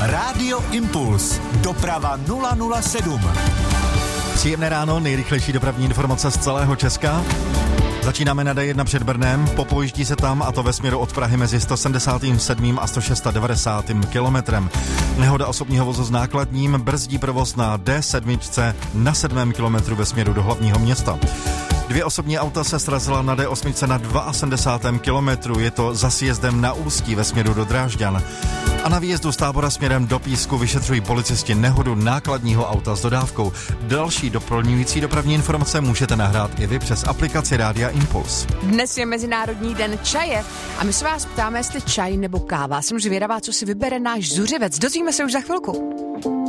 Rádio Impuls. Doprava 007. Příjemné ráno, nejrychlejší dopravní informace z celého Česka. Začínáme na D1 před Brnem, popojíždí se tam, a to ve směru od Prahy mezi 177. a 196. kilometrem. Nehoda osobního vozu s nákladním brzdí provoz na D7 na 7. kilometru ve směru do hlavního města. 2 osobní auta se srazila na D8 na 72. kilometru, je to za sjezdem na Ústí ve směru do Drážďan. A na výjezdu z Tábora směrem do Písku vyšetřují policisté nehodu nákladního auta s dodávkou. Další doplňující dopravní informace můžete nahrát i vy přes aplikaci Rádia Impuls. Dnes je Mezinárodní den čaje a my se vás ptáme, jestli čaj nebo káva. Jsem zvědavá, co si vybere náš zuřivec. Dozvíme se už za chvilku.